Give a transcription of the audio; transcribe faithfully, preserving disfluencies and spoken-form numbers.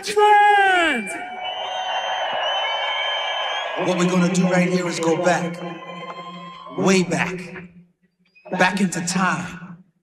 Richmond! What we're gonna do right here is go back, way back, back into time.